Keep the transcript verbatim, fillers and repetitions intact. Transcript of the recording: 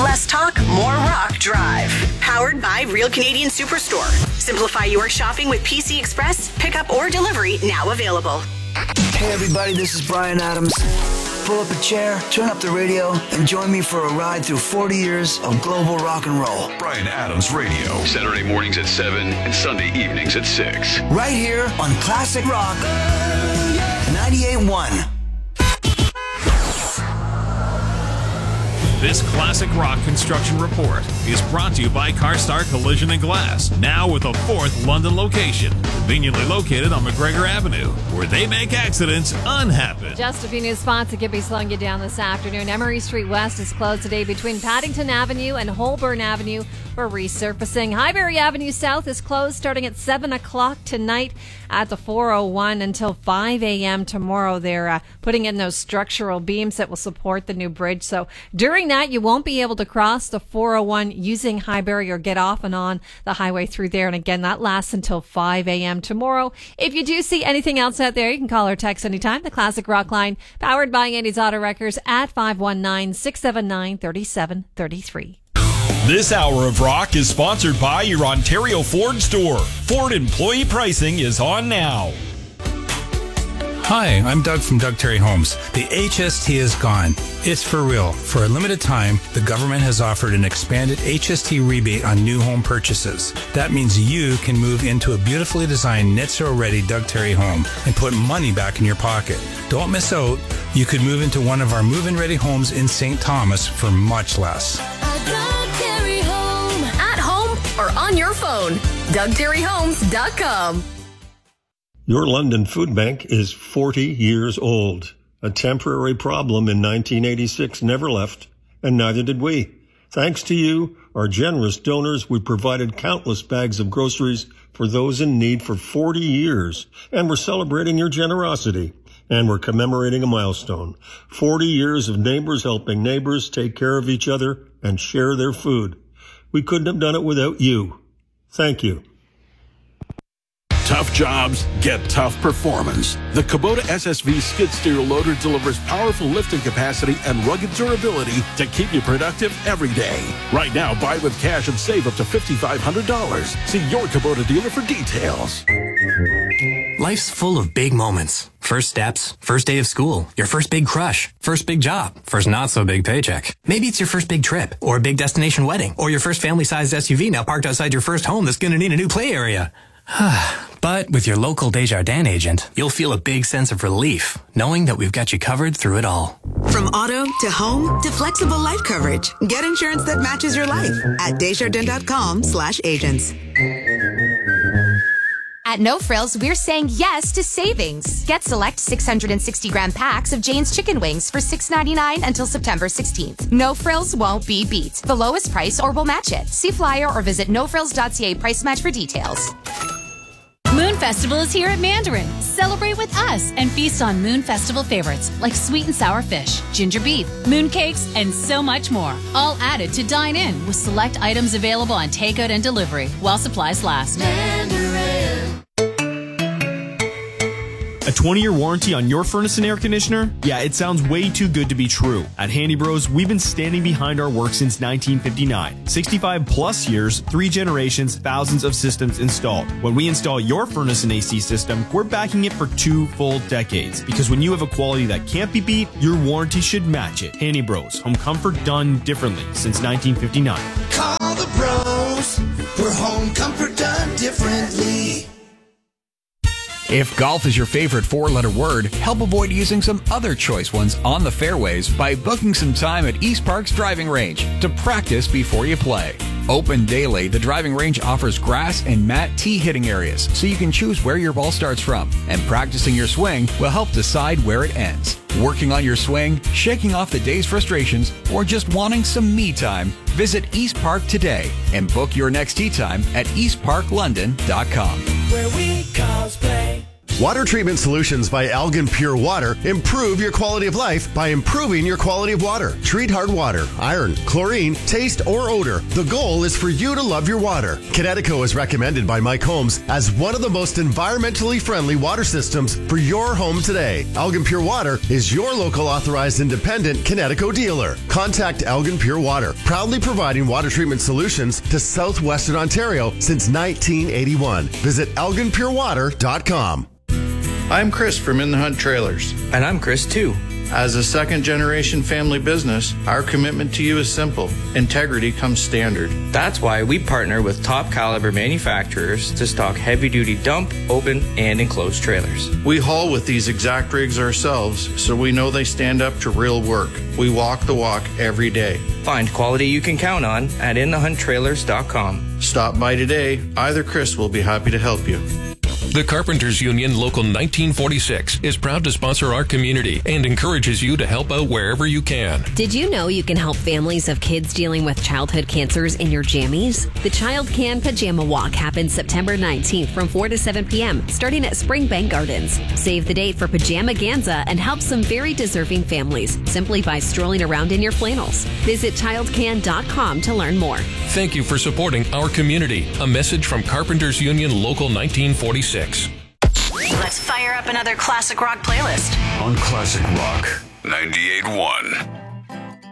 Less talk, more rock drive. Powered by Real Canadian Superstore. Simplify your shopping with P C Express. Pickup or delivery now available. Hey everybody, this is Bryan Adams. Pull up a chair, turn up the radio, and join me for a ride through forty years of global rock and roll. Bryan Adams Radio. Saturday mornings at seven and Sunday evenings at six. Right here on Classic Rock ninety-eight point one. This Classic Rock Construction Report is brought to you by CarStar Collision and Glass, now with a fourth London location, conveniently located on McGregor Avenue, where they make accidents unhappen. Just a few new spots that could be slowing you down this afternoon. Emery Street West is closed today between Paddington Avenue and Holborn Avenue for resurfacing. Highbury Avenue South is closed starting at seven o'clock tonight at the four oh one until five a.m. tomorrow. They're uh, putting in those structural beams that will support the new bridge. So during that, you won't be able to cross the four oh one using Highbury or get off and on the highway through there. And again, that lasts until five a.m. tomorrow. If you do see anything else out there, you can call or text anytime. The Classic Rock line, powered by Andy's Auto Wreckers at five one nine, six seven nine, three seven three three. This hour of rock is sponsored by your Ontario Ford store. Ford employee pricing is on now. Hi, I'm Doug from Doug Terry Homes. The H S T is gone. It's for real. For a limited time, the government has offered an expanded H S T rebate on new home purchases. That means you can move into a beautifully designed Nitsro-ready Doug Terry home and put money back in your pocket. Don't miss out. You could move into one of our move-in ready homes in Saint Thomas for much less. Or on your phone. Doug Terry Homes dot com. Your London Food Bank is forty years old. A temporary problem in nineteen eighty-six never left, and neither did we. Thanks to you, our generous donors, we provided countless bags of groceries for those in need for forty years, and we're celebrating your generosity. And we're commemorating a milestone. forty years of neighbors helping neighbors take care of each other and share their food. We couldn't have done it without you. Thank you. Tough jobs get tough performance. The Kubota S S V skid steer loader delivers powerful lifting capacity and rugged durability to keep you productive every day. Right now, buy with cash and save up to five thousand five hundred dollars. See your Kubota dealer for details. Life's full of big moments. First steps, first day of school, your first big crush, first big job, first not so big paycheck. Maybe it's your first big trip, or a big destination wedding, or your first family-sized S U V now parked outside your first home that's going to need a new play area. But with your local Desjardins agent, you'll feel a big sense of relief, knowing that we've got you covered through it all. From auto to home to flexible life coverage, get insurance that matches your life at Desjardins.com slash agents. At No Frills, we're saying yes to savings. Get select six hundred sixty gram packs of Jane's chicken wings for six ninety-nine until September sixteenth. No Frills won't be beat. The lowest price or we'll match it. See flyer or visit no frills dot c a price match for details. Moon Festival is here at Mandarin. Celebrate with us and feast on Moon Festival favorites like sweet and sour fish, ginger beef, moon cakes, and so much more. All added to dine in with select items available on takeout and delivery while supplies last. Mandarin. A twenty-year warranty on your furnace and air conditioner? Yeah, it sounds way too good to be true. At Handy Bros, we've been standing behind our work since nineteen fifty-nine. sixty-five plus years, three generations, thousands of systems installed. When we install your furnace and A C system, we're backing it for two full decades. Because when you have a quality that can't be beat, your warranty should match it. Handy Bros, home comfort done differently since nineteen fifty-nine. Call the bros for home comfort done differently. If golf is your favorite four-letter word, help avoid using some other choice ones on the fairways by booking some time at East Park's driving range to practice before you play. Open daily, the driving range offers grass and mat tee hitting areas, so you can choose where your ball starts from, and practicing your swing will help decide where it ends. Working on your swing, shaking off the day's frustrations, or just wanting some me time, visit East Park today and book your next tee time at east park london dot com. Where we cosplay. Water treatment solutions by Algan Pure Water improve your quality of life by improving your quality of water. Treat hard water, iron, chlorine, taste, or odor. The goal is for you to love your water. Kinetico is recommended by Mike Holmes as one of the most environmentally friendly water systems for your home today. Algan Pure Water is your local authorized independent Kinetico dealer. Contact Algan Pure Water, proudly providing water treatment solutions to southwestern Ontario since nineteen eighty-one. Visit algan pure water dot com. I'm Chris from In the Hunt Trailers. And I'm Chris too. As a second generation family business, our commitment to you is simple. Integrity comes standard. That's why we partner with top caliber manufacturers to stock heavy duty dump, open, and enclosed trailers. We haul with these exact rigs ourselves, so we know they stand up to real work. We walk the walk every day. Find quality you can count on at in the hunt trailers dot com. Stop by today. Either Chris will be happy to help you. The Carpenters Union Local nineteen forty-six is proud to sponsor our community and encourages you to help out wherever you can. Did you know you can help families of kids dealing with childhood cancers in your jammies? The Child Can Pajama Walk happens September nineteenth from four to seven p.m. starting at Springbank Gardens. Save the date for Pajama Ganza and help some very deserving families simply by strolling around in your flannels. Visit child can dot com to learn more. Thank you for supporting our community. A message from Carpenters Union Local nineteen forty-six. Let's fire up another classic rock playlist on Classic Rock ninety-eight point one.